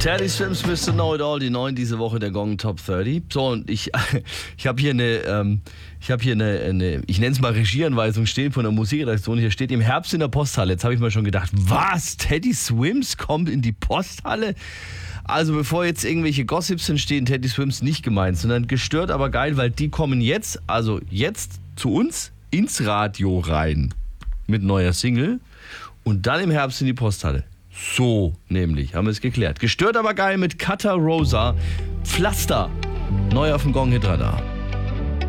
Teddy Swims, Mr. Know It All, die 9 diese Woche der Gong Top 30. So, und ich habe hier eine, ich nenne es mal Regieanweisung stehen von der Musikredaktion. Hier steht im Herbst in der Posthalle. Jetzt habe ich mir schon gedacht, was? Teddy Swims kommt in die Posthalle? Also bevor jetzt irgendwelche Gossips entstehen, Teddy Swims nicht gemeint, sondern gestört, aber geil, weil die kommen jetzt zu uns ins Radio rein mit neuer Single und dann im Herbst in die Posthalle. So nämlich, haben wir es geklärt. Gestört, aber geil mit Kata Rosa, Pflaster, neu auf dem Gong Hit Radar.